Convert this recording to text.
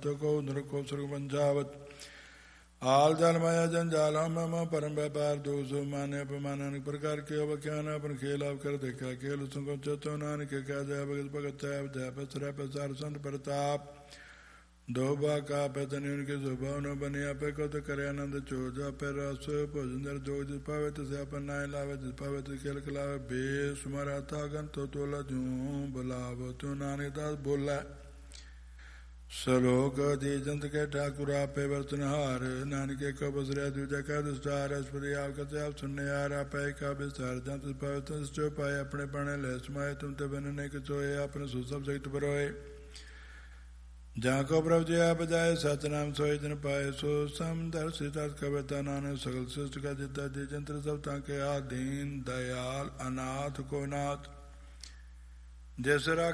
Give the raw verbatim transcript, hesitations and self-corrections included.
मृत्यु को नरको सुरग पंचावत आल जल माया जंजाल हम परम व्यापार दोषो मान्य अपमान अनेक प्रकार के अवख्यान अपन खेल अब कर देखा खेल उसको चतो नान के क्या जय भगत भगत जय पसरा पसार संत प्रताप दो बाका पैतन उनके स्वभाव न बने आपे को तो करे आनंद चोजा पे रस भोजन जो जिस पावे से अपन नाय लावे जिस पावे तो खेल खिलावे बेस मारा था गन तो तोला जू बुलावो तू नानक दास बोला सलोक जी जंत के ठाकुर आपे वर्तनहार नानके को बसरे दूजा का दुष्टार अस्पति आप कसे आप सुनने यार आपे का विस्तार जंत पवित्र जो पाए अपने पढ़े ले समाये तुम ते बनने के सोए अपने सुसब सहित बरोए जहाँ को प्रभु जी आप जाए सतनाम सोए जन पाए सो सम दर्शित कविता नानक सकल सृष्टि का जिता जी जंत्र सब ताके आधीन दयाल अनाथ को नाथ जैसे